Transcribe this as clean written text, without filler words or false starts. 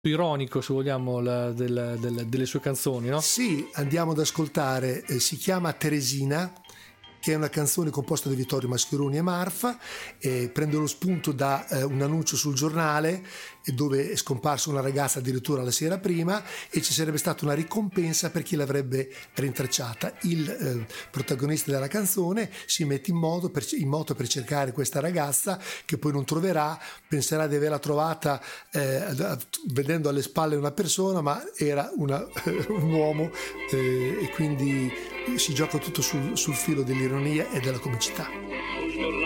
ironico, se vogliamo, delle sue canzoni, no? Sì, andiamo ad ascoltare, si chiama Teresina, che è una canzone composta da Vittorio Mascheroni e Marfa, prende lo spunto da un annuncio sul giornale dove è scomparsa una ragazza addirittura la sera prima e ci sarebbe stata una ricompensa per chi l'avrebbe rintracciata. Il protagonista della canzone si mette in moto per cercare questa ragazza, che poi non troverà, penserà di averla trovata vedendo alle spalle una persona, ma era un uomo, e quindi si gioca tutto sul filo dell'ironia e della comicità.